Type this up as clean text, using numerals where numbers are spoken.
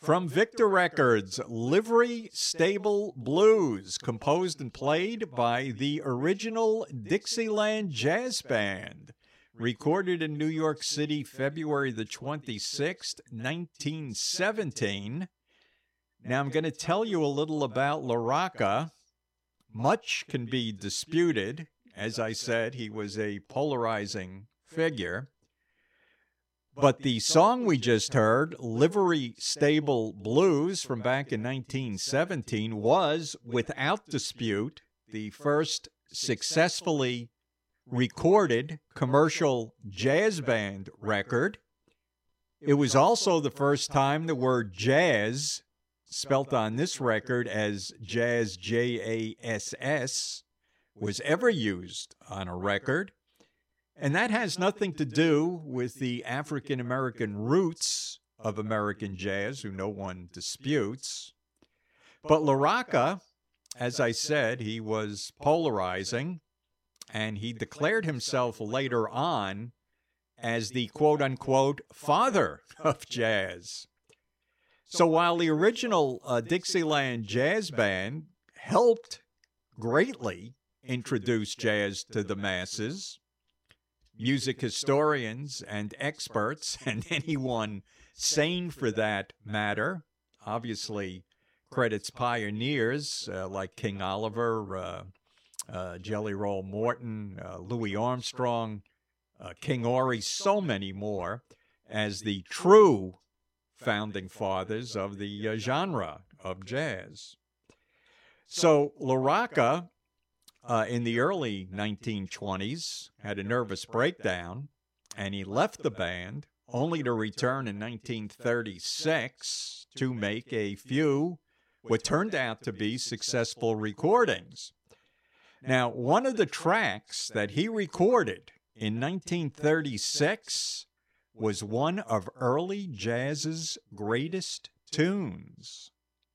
From Victor Records, Livery Stable Blues, composed and played by the original Dixieland Jazz Band, recorded in New York City, February the 26th, 1917. Now, I'm going to tell you a little about LaRocca. Much can be disputed. As I said, he was a polarizing figure. But the song we just heard, Livery Stable Blues, from back in 1917, was, without dispute, the first successfully recorded commercial jazz band record. It was also the first time the word jazz, spelt on this record as jazz, J-A-S-S, was ever used on a record. And that has nothing to do with the African-American roots of American jazz, who no one disputes. But LaRocca, as I said, he was polarizing, and he declared himself later on as the quote-unquote father of jazz. So while the original Dixieland Jazz Band helped greatly introduce jazz to the masses, music historians and experts, and anyone sane for that matter, obviously credits pioneers like King Oliver, Jelly Roll Morton, Louis Armstrong, King Horry, so many more, as the true founding fathers of the genre of jazz. So LaRocca, in the early 1920s, had a nervous breakdown, and he left the band, only to return in 1936 to make a few what turned out to be successful recordings. Now, one of the tracks that he recorded in 1936 was one of early jazz's greatest tunes.